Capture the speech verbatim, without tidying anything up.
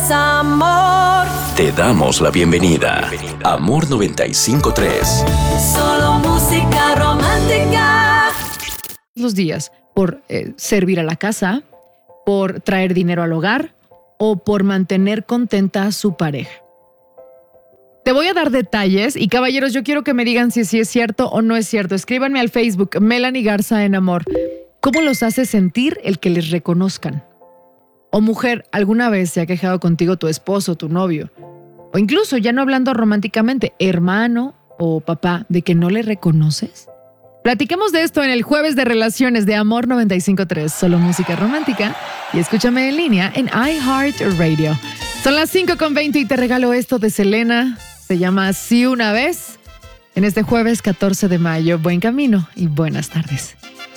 es amor. Te damos la bienvenida. Amor noventa y cinco punto tres. Solo música romántica. Los días por eh, servir a la casa, por traer dinero al hogar o por mantener contenta a su pareja. Te voy a dar detalles y caballeros, yo quiero que me digan si, si es cierto o no es cierto. Escríbanme al Facebook, Melanie Garza en Amor. ¿Cómo los hace sentir el que les reconozcan? O mujer, ¿alguna vez se ha quejado contigo tu esposo, tu novio? O incluso, ya no hablando románticamente, hermano o papá, de que no le reconoces. Platiquemos de esto en el Jueves de Relaciones de Amor noventa y cinco punto tres, solo música romántica. Y escúchame en línea en iHeartRadio. Son las cinco con veinte y te regalo esto de Selena. Se llama Sí una vez. En este jueves catorce de mayo. Buen camino y buenas tardes.